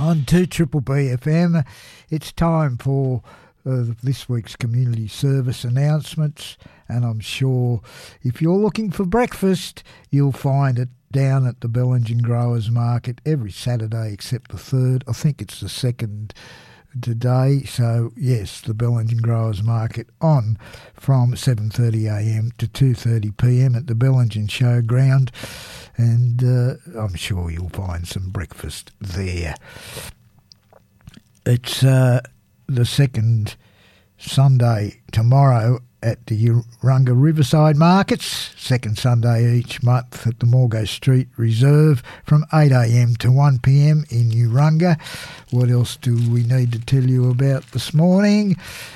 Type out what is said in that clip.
On 2 Triple B FM, it's time for this week's community service announcements, and I'm sure if you're looking for breakfast, you'll find it down at the Bellingen Growers Market every Saturday except the 3rd. I think it's the 2nd today. So, yes, the Bellingen Growers Market on from 7:30am to 2:30pm at the Bellingen Showground, and I'm sure you'll find some breakfast there. It's the second Sunday tomorrow at the Urunga Riverside Markets, second Sunday each month at the Morgo Street Reserve from 8am to 1pm in Urunga. What else do we need to tell you about this morning?